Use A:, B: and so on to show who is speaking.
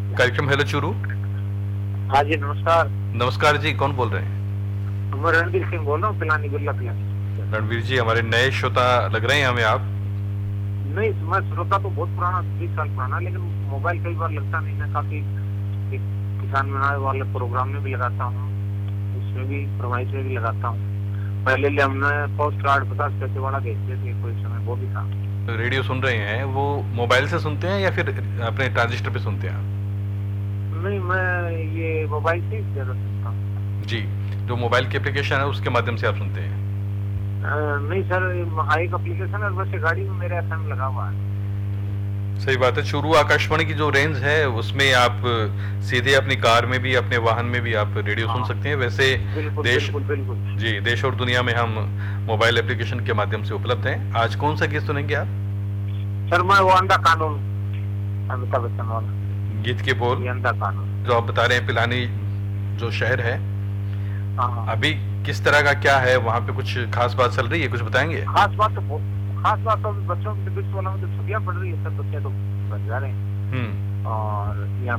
A: कार्यक्रम हेलो चूरू।
B: हाँ जी नमस्कार।
A: नमस्कार जी, कौन बोल रहे हैं?
B: मैं रणबीर सिंह बोल रहा हूँ, पिलानी बिल्ला पिलानी।
A: रणवीर जी, हमारे नए श्रोता लग रहे हैं हमें आप।
B: नहीं, मैं श्रोता तो बहुत पुराना, 20 साल पुराना, लेकिन मोबाइल कई बार लगता नहीं। मैं काफी एक किसान मिनार वाले प्रोग्राम में भी लगाता हूँ, उसमें भी फरमाइश में भी लगाता हूँ। पहले हमने पोस्ट कार्ड 50 पैसे वाला भेजते थे, कोई समय वो भी था।
A: रेडियो सुन रहे हैं, वो मोबाइल से सुनते हैं या फिर अपने ट्रांजिस्टर पे सुनते हैं आप?
B: नहीं, मैं ये मोबाइल से ही ज्यादा सुनता हूँ।
A: जी। जो मोबाइल की एप्लीकेशन है उसके माध्यम से आप सुनते हैं?
B: नहीं सर, एक एप्लीकेशन है, वैसे गाड़ी में मेरे एफएम लगा हुआ है।
A: सही बात है। चूरू आकाशवाणी की जो रेंज है उसमें आप सीधे अपनी कार में भी, अपने वाहन में भी आप रेडियो सुन
B: हाँ
A: सकते हैं। वैसे
B: बिल्कुल
A: देश
B: बिल्कुल बिल्कुल।
A: जी, देश और दुनिया में हम मोबाइल एप्लीकेशन के माध्यम से उपलब्ध हैं। आज कौन सा गीत सुनेंगे आप?
B: सर मैं वो अंधा कानून, अमिताभ बच्चन वाला,
A: गीत के बोल
B: ये अंधा कानून।
A: जो आप बता रहे हैं, पिलानी जो शहर है,
B: हाँ हाँ।
A: अभी किस तरह का क्या है वहाँ पे? कुछ खास बात चल रही है, कुछ बताएंगे?
B: खास बात तो खास बात तो अभी बच्चों के बीच वाला में, जो छुट्टियां पड़ रही है, सब बच्चे तो घर जा रहे हैं।
A: हम्म।
B: और यहाँ